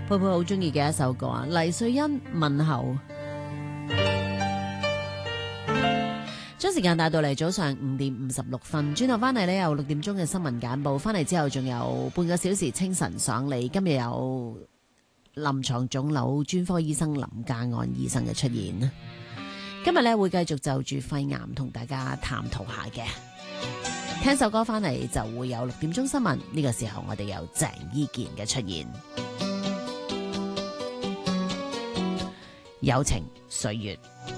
佩佩好中意嘅一首歌啊，黎瑞恩問候。將時間帶到嚟早上5:56，轉頭翻嚟呢，有6點鐘嘅新聞簡報，翻嚟之後仲有半個小時清晨爽利。今日有臨床腫瘤專科醫生林家安醫生嘅出現，今日呢會繼續就住肺癌同大家探討下嘅。聽首歌翻嚟就會有6點鐘新聞，呢個時候我哋有鄭伊健嘅出現，友情歲月。